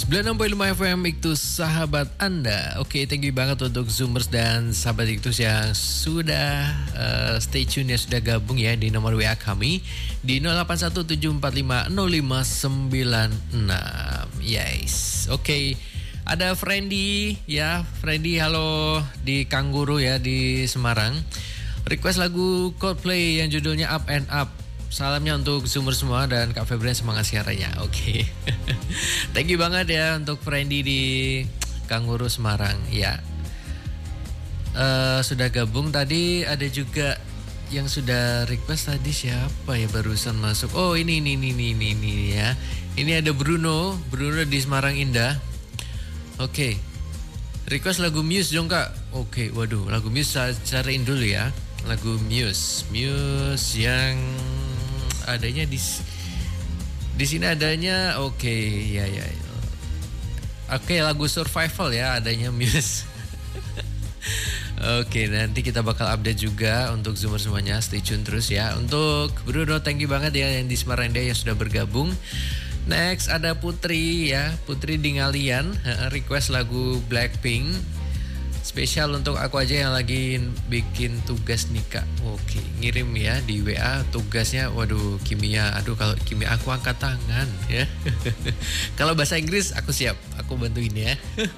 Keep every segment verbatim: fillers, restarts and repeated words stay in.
sembilan puluh enam koma lima F M Iktus sahabat Anda. Oke, thank you banget untuk Zoomers dan sahabat Iktus yang sudah uh, stay tune ya, sudah gabung ya di nomor W A kami di nol delapan satu tujuh empat lima nol lima sembilan enam. Yes. Oke. Ada Friendly ya, Friendly halo di Kangguru ya di Semarang. Request lagu Coldplay yang judulnya Up and Up. Salamnya untuk Zoomers semua dan Kak Febrian semangat siarannya. Oke. Okay. Thank you banget ya untuk Friendly di Kangguru Semarang ya. Uh, sudah gabung tadi, ada juga yang sudah request tadi siapa ya barusan masuk. Oh ini ini ini ini ini ya. Ini ada Bruno, Bruno di Semarang Indah. Oke. Okay. Request lagu Muse dong Kak. Oke, okay. Waduh, lagu Muse saya cariin dulu ya. Lagu Muse, Muse yang adanya di di sini adanya oke okay, ya ya. Oke, okay, lagu Survival ya adanya Muse. Oke, okay, nanti kita bakal update juga untuk Zoomer semuanya, stay tune terus ya. Untuk Bruno, thank you banget ya yang di Semarang yang sudah bergabung. Next ada Putri ya, Putri di Ngalian, request lagu Blackpink. Spesial untuk aku aja yang lagi bikin tugas nikah. Oke, ngirim ya di W A tugasnya. Waduh, kimia. Aduh, kalau kimia aku angkat tangan ya. Kalau bahasa Inggris aku siap, aku bantuin ya.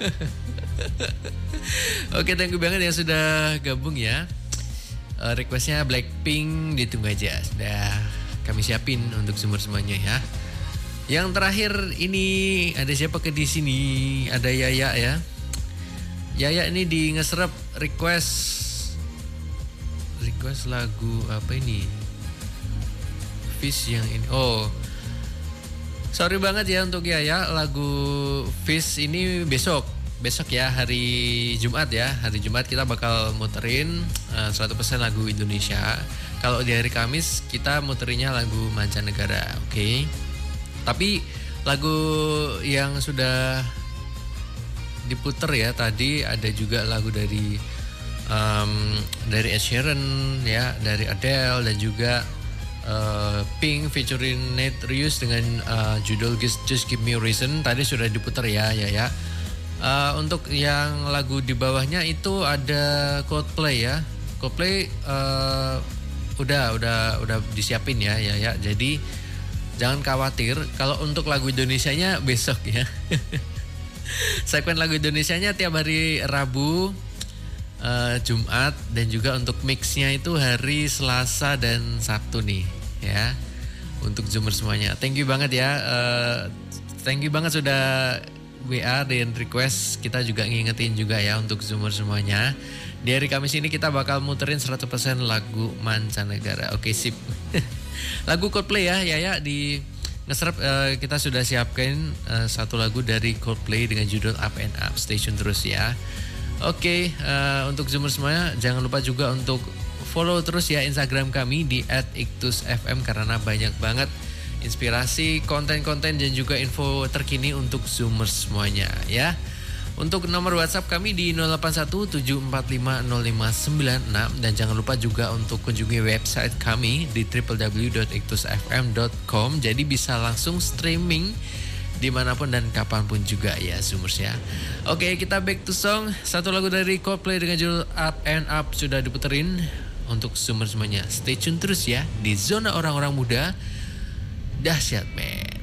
Oke, thank you banget yang sudah gabung ya. Uh, requestnya Blackpink ditunggu aja. Sudah kami siapin untuk semua semuanya ya. Yang terakhir ini ada siapa ke di sini? Ada Yaya ya. Yaya ini di ngeserap request request lagu apa ini? Fish yang ini. Oh. Sorry banget ya untuk Yaya, lagu Fish ini besok. Besok ya, hari Jumat ya. Hari Jumat kita bakal muterin uh, seratus persen lagu Indonesia. Kalau di hari Kamis kita muterinnya lagu mancanegara, oke? Okay? Tapi lagu yang sudah diputer ya tadi ada juga lagu dari um, dari Ed Sheeran ya, dari Adele dan juga uh, Pink featuring Nate Rius dengan uh, judul Just Give Me a Reason tadi sudah diputer ya ya ya. Uh, untuk yang lagu di bawahnya itu ada Coldplay ya. Coldplay uh, udah udah udah disiapin ya ya ya. Jadi jangan khawatir kalau untuk lagu Indonesianya besok ya. Segmen lagu Indonesianya tiap hari Rabu, uh, Jumat dan juga untuk mixnya itu hari Selasa dan Sabtu nih ya. Untuk Zoomer semuanya, thank you banget ya. Uh, thank you banget sudah W A dan request. Kita juga ngingetin juga ya untuk Zoomer semuanya. Di hari Kamis ini kita bakal muterin seratus persen lagu mancanegara. Oke, sip. Lagu Coldplay ya, ya ya di ngeserap uh, kita sudah siapkan uh, satu lagu dari Coldplay dengan judul Up and Up. Stay tune terus ya. Oke, okay, uh, untuk Zoomer semuanya jangan lupa juga untuk follow terus ya Instagram kami di at iktus f m karena banyak banget inspirasi, konten-konten dan juga info terkini untuk Zoomer semuanya ya. Untuk nomor WhatsApp kami di nol delapan satu tujuh empat lima nol lima sembilan enam dan jangan lupa juga untuk kunjungi website kami di w w w dot iktus f m dot com. Jadi bisa langsung streaming dimanapun dan kapanpun juga ya Zoomers ya. Oke, kita back to song. Satu lagu dari Coldplay dengan judul Up and Up sudah diputerin untuk Zoomers semuanya. Stay tune terus ya di zona orang-orang muda. Dahsyat men.